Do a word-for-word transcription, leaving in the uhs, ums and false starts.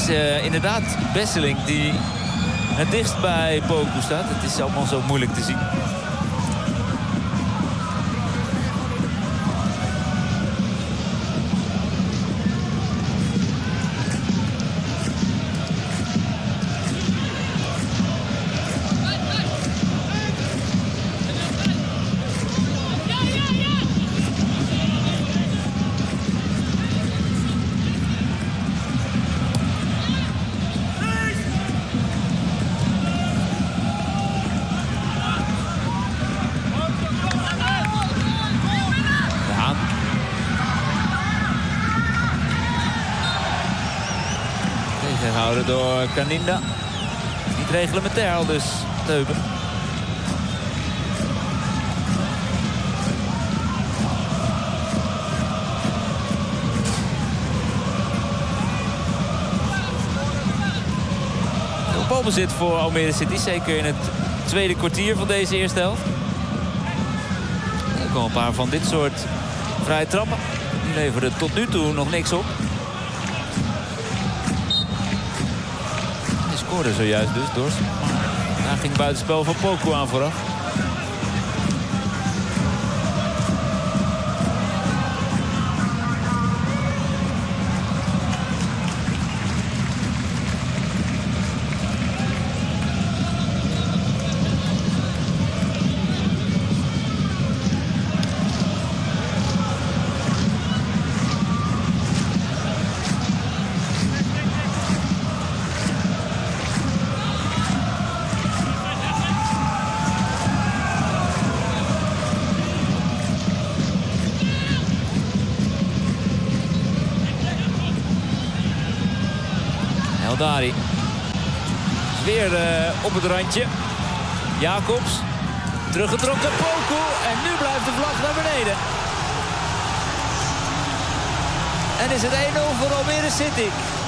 uh, inderdaad Besseling die het dichtst bij Poku staat. Het is allemaal zo moeilijk te zien. Tegengehouden door Kaninda. Niet reglementair al dus, Teuben. Veel balbezit voor Almere City, zeker in het tweede kwartier van deze eerste helft. Er komen een paar van dit soort vrije trappen. Die leveren tot nu toe nog niks op. Scoorde zojuist dus, Dorst. Daar ging buitenspel van Poku aan vooraf. Dari. Weer uh, op het randje. Jacobs. Teruggetrokken Poku. En nu blijft de vlag naar beneden. En is het één nul voor Almere City.